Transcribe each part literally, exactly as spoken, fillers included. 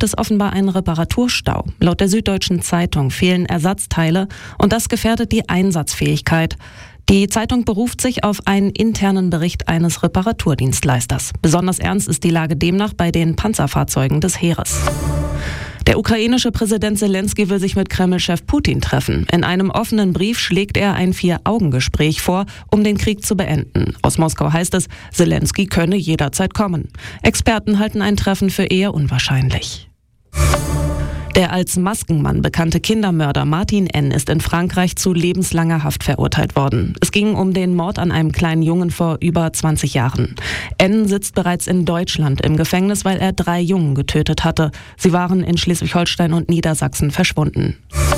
gibt es offenbar einen Reparaturstau. Laut der Süddeutschen Zeitung fehlen Ersatzteile und das gefährdet die Einsatzfähigkeit. Die Zeitung beruft sich auf einen internen Bericht eines Reparaturdienstleisters. Besonders ernst ist die Lage demnach bei den Panzerfahrzeugen des Heeres. Der ukrainische Präsident Zelensky will sich mit Kreml-Chef Putin treffen. In einem offenen Brief schlägt er ein Vier-Augen-Gespräch vor, um den Krieg zu beenden. Aus Moskau heißt es, Zelensky könne jederzeit kommen. Experten halten ein Treffen für eher unwahrscheinlich. Der als Maskenmann bekannte Kindermörder Martin N. ist in Frankreich zu lebenslanger Haft verurteilt worden. Es ging um den Mord an einem kleinen Jungen vor über zwanzig Jahren. N. sitzt bereits in Deutschland im Gefängnis, weil er drei Jungen getötet hatte. Sie waren in Schleswig-Holstein und Niedersachsen verschwunden.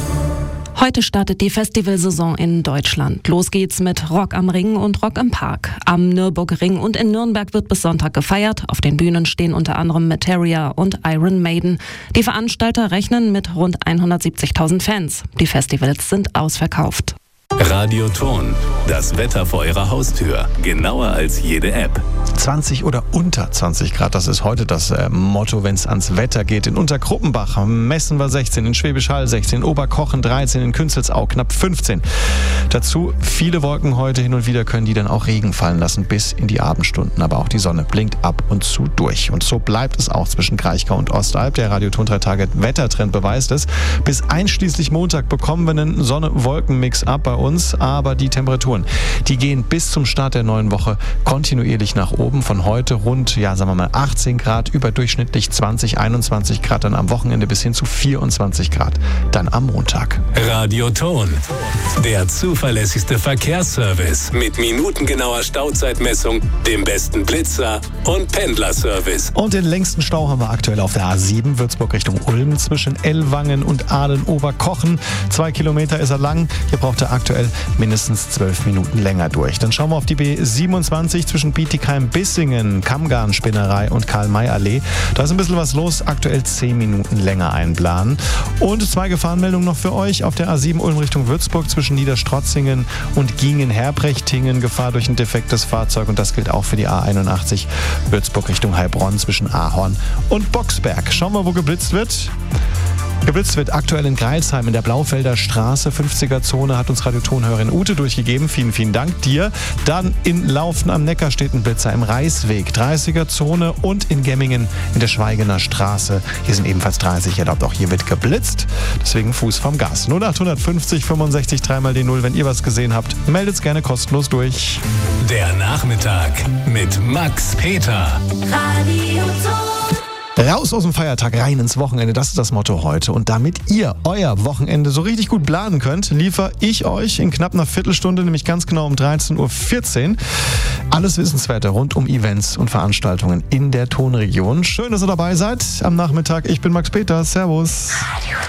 Heute startet die Festivalsaison in Deutschland. Los geht's mit Rock am Ring und Rock im Park. Am Nürburgring und in Nürnberg wird bis Sonntag gefeiert. Auf den Bühnen stehen unter anderem Materia und Iron Maiden. Die Veranstalter rechnen mit rund hundertsiebzigtausend Fans. Die Festivals sind ausverkauft. Radio Ton, das Wetter vor Ihrer Haustür. Genauer als jede App. zwanzig oder unter zwanzig Grad, das ist heute das äh, Motto, wenn es ans Wetter geht. In Unterkruppenbach messen wir sechzehn, in Schwäbisch Hall sechzehn, Oberkochen dreizehn, in Künzelsau knapp fünfzehn. Dazu viele Wolken heute, hin und wieder können die dann auch Regen fallen lassen bis in die Abendstunden. Aber auch die Sonne blinkt ab und zu durch. Und so bleibt es auch zwischen Kraichgau und Ostalb. Der Radio Ton drei Tage Wettertrend beweist es. Bis einschließlich Montag bekommen wir einen Sonne-Wolken-Mix ab bei uns, aber die Temperaturen, die gehen bis zum Start der neuen Woche kontinuierlich nach oben. Von heute rund, ja, sagen wir mal achtzehn Grad, überdurchschnittlich zwanzig, einundzwanzig Grad dann am Wochenende bis hin zu vierundzwanzig Grad dann am Montag. Radio Ton, der zuverlässigste Verkehrsservice mit minutengenauer Stauzeitmessung, dem besten Blitzer und Pendlerservice. Und den längsten Stau haben wir aktuell auf der A sieben, Würzburg Richtung Ulm, zwischen Ellwangen und Aalen-Oberkochen. Zwei Kilometer ist er lang. Hier braucht er aktuell mindestens zwölf Minuten länger durch. Dann schauen wir auf die B siebenundzwanzig zwischen Bietigheim-Bissingen, Kammgarn-Spinnerei und Karl-May-Allee. Da ist ein bisschen was los. Aktuell zehn Minuten länger einplanen. Und zwei Gefahrenmeldungen noch für euch. Auf der A sieben Ulm Richtung Würzburg zwischen Niederstrotzingen und Gingen-Herbrechtingen. Gefahr durch ein defektes Fahrzeug. Und das gilt auch für die A einundachtzig Würzburg Richtung Heilbronn zwischen Ahorn und Boxberg. Schauen wir, wo geblitzt wird. Geblitzt wird aktuell in Greilsheim in der Blaufelder Straße, fünfziger Zone, hat uns Radiotonhörerin Ute durchgegeben. Vielen, vielen Dank dir. Dann in Laufen am Neckar steht ein Blitzer im Reisweg, dreißiger Zone und in Gemmingen in der Schweigener Straße. Hier sind ebenfalls dreißig erlaubt. Auch hier wird geblitzt. Deswegen Fuß vom Gas. null acht fünfzig fünfundsechzig dreimal die null. Wenn ihr was gesehen habt, meldet's gerne kostenlos durch. Der Nachmittag mit Max Peter. Radio Ton. Raus aus dem Feiertag, rein ins Wochenende, das ist das Motto heute. Und damit ihr euer Wochenende so richtig gut planen könnt, liefere ich euch in knapp einer Viertelstunde, nämlich ganz genau um dreizehn Uhr vierzehn, alles Wissenswerte rund um Events und Veranstaltungen in der Tonregion. Schön, dass ihr dabei seid am Nachmittag. Ich bin Max Peter. Servus.